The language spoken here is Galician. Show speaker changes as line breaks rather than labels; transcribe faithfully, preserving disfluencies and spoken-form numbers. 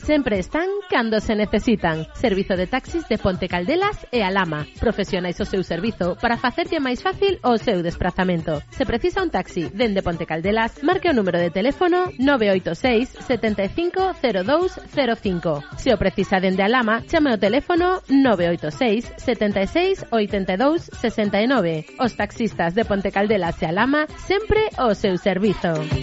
sempre están cando se necesitan. Servizo de taxis de Ponte Caldelas e Alhama. Profesionais o seu servizo para facerlle máis fácil o seu desplazamento. Se precisa un taxi dende Ponte Caldelas, marque o número de teléfono nove oito seis sete cinco cero dous cero cinco. Se o precisa dende Alhama, chame o teléfono nove oito seis sete seis oito dous seis nove. Os taxistas de Ponte Caldelas e Alhama sempre o seu servizo.